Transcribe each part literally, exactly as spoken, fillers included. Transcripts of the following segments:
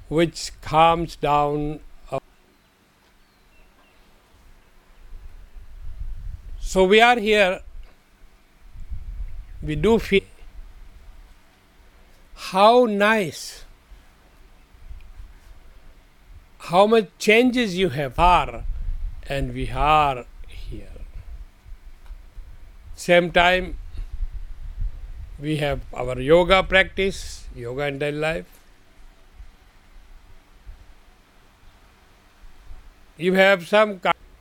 which calms down. So we are here, we do feel how nice, how much changes you have are, and we are here. Same time, we have our yoga practice, yoga and daily life. You have some,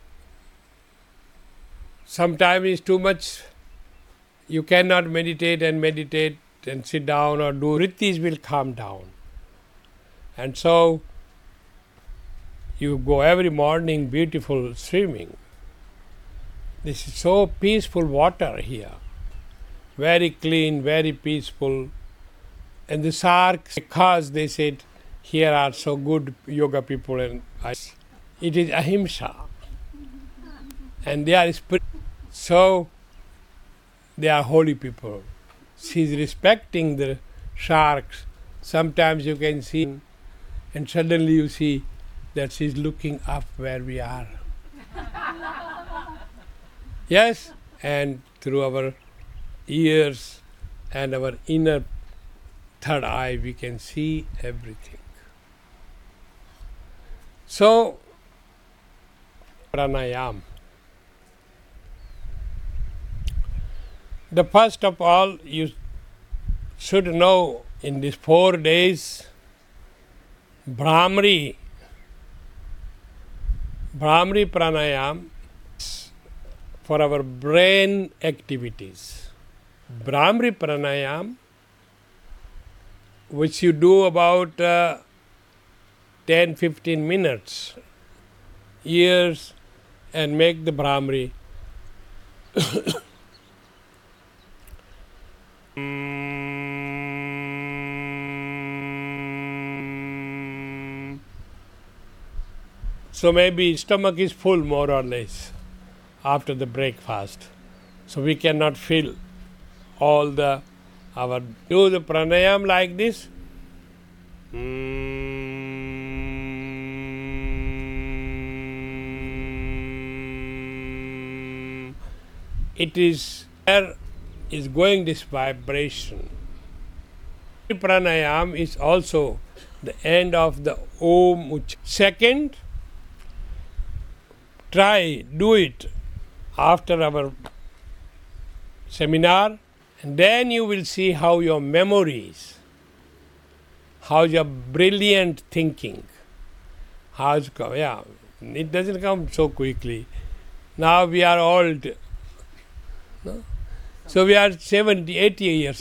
sometimes it's too much, you cannot meditate and meditate and sit down or do, vrittis will calm down. And so, you go every morning beautiful swimming. This is so peaceful water here. Very clean, very peaceful. And the sharks, because they said, here are so good yoga people, and I, it is ahimsa. And they are spirit. So, they are holy people. She is respecting the sharks. Sometimes you can see, and suddenly you see that she is looking up where we are. Yes, and through our ears and our inner third eye, we can see everything. So, pranayam. The first of all, you should know in these four days, Bhramari, Bhramari pranayam for our brain activities. Bhramari pranayam, which you do about uh, ten to fifteen minutes, ears, and make the Bhramari. So maybe stomach is full more or less after the breakfast. So we cannot feel all the, our, do the pranayam like this. It is, air is going this vibration. Pranayam is also the end of the Om Uch. Second, try, do it after our seminar, and then you will see how your memories, how your brilliant thinking, how it's come. Yeah, it doesn't come so quickly. Now we are old. No? So we are seventy, eighty years